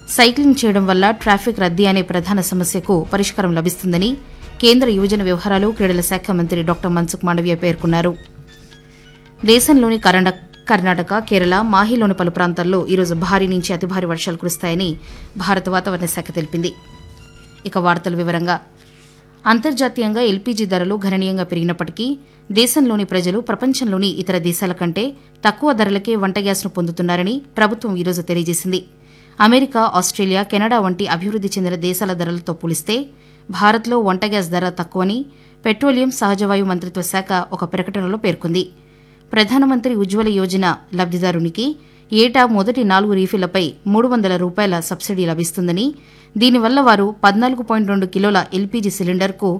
Cycling చేయడం వల్ల traffic రద్దీ అనే ప్రధాన సమస్యకు పరిష్కారం లభిస్తుందని కేంద్ర యువజన వ్యవహారాలు క్రీడల శాఖ మంత్రి డాక్టర్ మన్సుఖ్ మాండవీయ పేర్కొన్నారు. దేశంలోని కర్ణాటక, కేరళ, మాహిలోని పలు ప్రాంతాల్లో ఈరోజు భారీ నుంచి అతి భారీ వర్షాలు కురుస్తాయని భారత వాతావరణ శాఖ తెలిపింది. ఇక వార్తల వివరంగా అంతర్జాతీయంగా ఎల్పీజీ ధరలు గణనీయంగా పెరిగినప్పటికీ దేశంలోని ప్రజలు ప్రపంచంలోని ఇతర దేశాల కంటే తక్కువ ధరలకే వంట గ్యాస్ను పొందుతున్నారని ప్రభుత్వం ఈరోజు తెలియజేసింది. అమెరికా, ఆస్ట్రేలియా, కెనడా వంటి అభివృద్ది చెందిన దేశాల ధరలతో పోలిస్తే భారత్లో వంట గ్యాస్ ధర తక్కువని పెట్రోలియం, సహజవాయు మంత్రిత్వ శాఖ ఒక ప్రకటనలో పేర్కొంది. ప్రధానమంత్రి ఉజ్వల యోజన లబ్దిదారునికి ఏటా మొదటి 4 రీఫిళ్లపై ₹300 సబ్సిడీ లభిస్తుందని, దీనివల్ల వారు 14.2 కిలోల ఎల్పీజీ సిలిండర్కు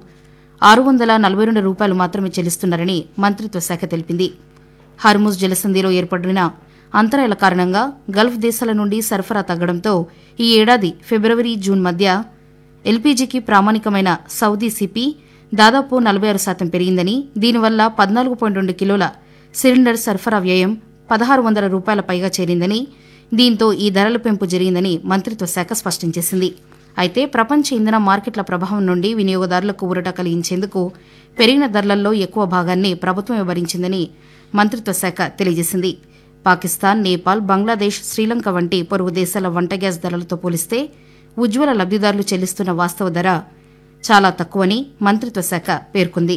₹642 మాత్రమే చెల్లిస్తున్నారని మంత్రిత్వ శాఖ తెలిపింది. హర్ముజ్ జలసంధిలో ఏర్పడిన అంతరాయాల కారణంగా గల్ఫ్ దేశాల నుండి సరఫరా తగ్గడంతో ఈ ఏడాది ఫిబ్రవరి, జూన్ మధ్య ఎల్పీజీకి ప్రామాణికమైన సౌదీ సిపి దాదాపు 46% పెరిగిందని, దీనివల్ల 14.2 కిలోల సిలిండర్ సరఫరా వ్యయం ₹1,600 పైగా చేరిందని, దీంతో ఈ ధరల పెంపు జరిగిందని మంత్రిత్వ శాఖ స్పష్టం చేసింది. అయితే ప్రపంచ ఇంధన మార్కెట్ల ప్రభావం నుండి వినియోగదారులకు ఊరట కలిగించేందుకు పెరిగిన ధరలలో ఎక్కువ భాగాన్ని ప్రభుత్వమే భరించిందని మంత్రిత్వ శాఖ తెలియజేసింది. పాకిస్తాన్, నేపాల్, బంగ్లాదేశ్, శ్రీలంక వంటి పొరుగు దేశాల వంట గ్యాస్ ధరలతో పోలిస్తే ఉజ్వల లబ్దిదారులు చెల్లిస్తున్న వాస్తవ ధర చాలా తక్కువని మంత్రిత్వ శాఖ పేర్కొంది.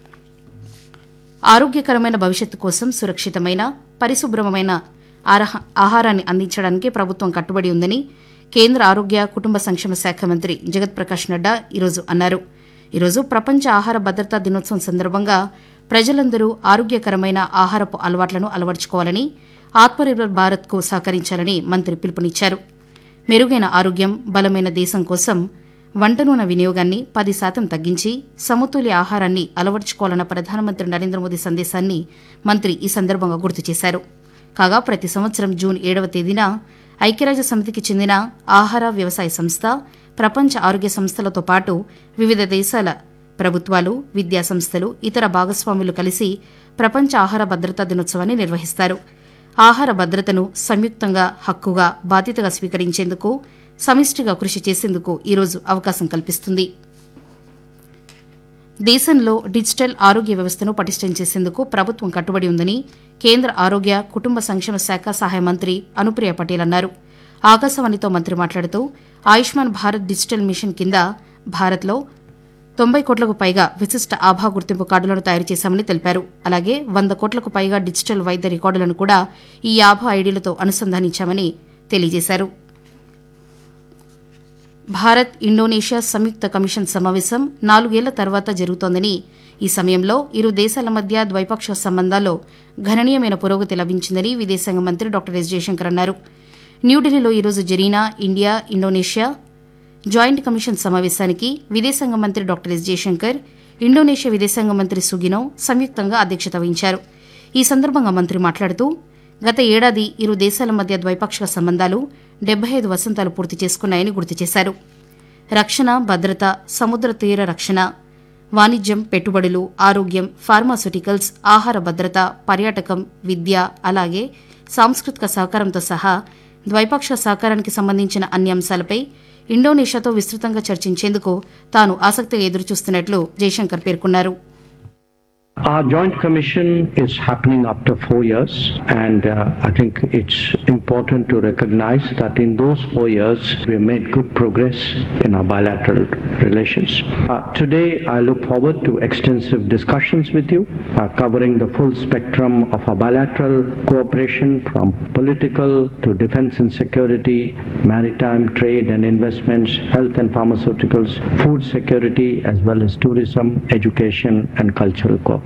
ఆరోగ్యకరమైన భవిష్యత్తు కోసం సురక్షితమైన, పరిశుభ్రమైన ఆహారాన్ని అందించడానికి ప్రభుత్వం కట్టుబడి ఉందని కేంద్ర ఆరోగ్య, కుటుంబ సంక్షేమ శాఖ మంత్రి జగత్ ప్రకాష్ నడ్డా ఈరోజు అన్నారు. ఈరోజు ప్రపంచ ఆహార భద్రతా దినోత్సవం సందర్భంగా ప్రజలందరూ ఆరోగ్యకరమైన ఆహారపు అలవాట్లను అలవర్చుకోవాలని, ఆత్మనిర్భర్ భారత్కు సహకరించాలని మంత్రి పిలుపునిచ్చారు. మెరుగైన ఆరోగ్యం, బలమైన దేశం కోసం వంట నూనె వినియోగాన్ని 10% తగ్గించి సమతుల్య ఆహారాన్ని అలవర్చుకోవాలన్న ప్రధానమంత్రి నరేంద్ర మోదీ సందేశాన్ని మంత్రి ఈ సందర్భంగా గుర్తు చేశారు. కాగా ప్రతి సంవత్సరం జూన్ 7వ తేదీన ఐక్యరాజ్య సమితికి చెందిన ఆహార, వ్యవసాయ సంస్థ, ప్రపంచ ఆరోగ్య సంస్థలతో పాటు వివిధ దేశాల ప్రభుత్వాలు, విద్యా సంస్థలు, ఇతర భాగస్వాములు కలిసి ప్రపంచ ఆహార భద్రతా దినోత్సవాన్ని నిర్వహిస్తారు. ఆహార భద్రతను సంయుక్తంగా, హక్కుగా, బాధ్యతగా స్వీకరించేందుకు, సమిష్టిగా కృషి చేసేందుకు ఈరోజు అవకాశం కల్పిస్తుంది. దేశంలో డిజిటల్ ఆరోగ్య వ్యవస్థను పటిష్టం చేసేందుకు ప్రభుత్వం కట్టుబడి ఉందని కేంద్ర ఆరోగ్య, కుటుంబ సంక్షేమ శాఖ సహాయ మంత్రి అనుప్రియ పటేల్ అన్నారు. ఆకాశవాణితో మంత్రి మాట్లాడుతూ ఆయుష్మాన్ భారత్ డిజిటల్ మిషన్ కింద భారత్లో 90 కోట్లకు పైగా విశిష్ట ఆభా గుర్తింపు కార్డులను తయారు చేశామని తెలిపారు. అలాగే 100 కోట్లకు పైగా డిజిటల్ వైద్య రికార్డులను కూడా ఈ ఆభా ఐడీలతో అనుసంధానించామని తెలియజేశారు. భారత్, ఇండోనేషియా సంయుక్త కమిషన్ సమావేశం 4 ఏళ్ల తర్వాత జరుగుతోందని, ఈ సమయంలో ఇరు దేశాల మధ్య ద్వైపాక్షిక సంబంధాల్లో గణనీయమైన పురోగతి లభించిందని విదేశాంగ మంత్రి డాక్టర్ ఎస్ జయశంకర్ అన్నారు. న్యూఢిల్లీలో ఈరోజు జరిగిన ఇండియా, ఇండోనేషియా జాయింట్ కమిషన్ సమావేశానికి విదేశాంగ మంత్రి డాక్టర్ ఎస్ జయశంకర్, ఇండోనేషియా విదేశాంగ మంత్రి సుగినో సంయుక్తంగా అధ్యక్షత వహించారు. ఈ సందర్భంగా మంత్రి మాట్లాడుతూ గత ఏడాది ఇరు దేశాల మధ్య ద్వైపాక్షిక సంబంధాలు 75 వసంతాలు పూర్తి చేసుకున్నాయని గుర్తు చేశారు. రక్షణ, భద్రత, సముద్ర తీర రక్షణ, వాణిజ్యం, పెట్టుబడులు, ఆరోగ్యం, ఫార్మాస్యూటికల్స్, ఆహార భద్రత, పర్యాటకం, విద్య, అలాగే సాంస్కృతిక సహకారంతో సహా ద్వైపాక్షిక సహకారానికి సంబంధించిన అన్ని అంశాలపై ఇండోనేషియాతో విస్తృతంగా చర్చించేందుకు తాను ఆసక్తిగా ఎదురుచూస్తున్నట్లు జయశంకర్ పేర్కొన్నారు. Our joint commission is happening after 4 years, and I think it's important to recognize that in those 4 years we have made good progress in our bilateral relations. Today I look forward to extensive discussions with you covering the full spectrum of our bilateral cooperation, from political to defense and security, maritime, trade and investments, health and pharmaceuticals, food security, as well as tourism, education and cultural cooperation.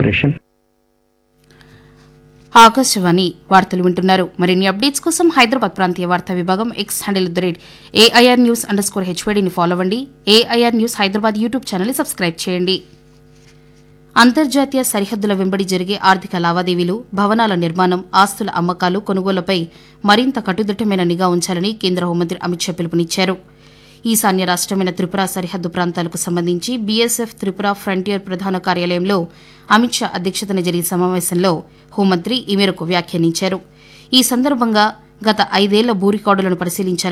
Akashvani వార్తలు వింటున్నారు. మరిన్ని updates కోసం హైదరాబాద్ ప్రాంతీయ వార్తా విభాగం X handle @AIR News_HYDని follow అవ్వండి. AIR news Hyderabad YouTube ఛానల్ని subscribe చేయండి. అంతర్జాతీయ సరిహద్దుల వెంబడి జరిగే ఆర్థిక లావాదేవీలు, భవనాల నిర్మాణం, ఆస్తుల అమ్మకాలు, కొనుగోళ్లపై మరింత కట్టుదిట్టమైన నిఘా ఉంచాలని కేంద్ర హోంమంత్రి అమిత్ షా పిలుపునిచ్చారు. ఈశాన్య రాష్టమైన త్రిపుర సరిహద్దు ప్రాంతాలకు సంబంధించి బీఎస్ఎఫ్ త్రిపుర ఫ్రంటియర్ ప్రధాన కార్యాలయంలో అమిత్ షా అధ్యక్షతన జరిగిన సమావేశంలో హోంమంత్రి ఈ మేరకు వ్యాఖ్యానించారు. ఈ సందర్భంగా గత 5 ఏళ్ల భూ రికార్డులను పరిశీలించారు.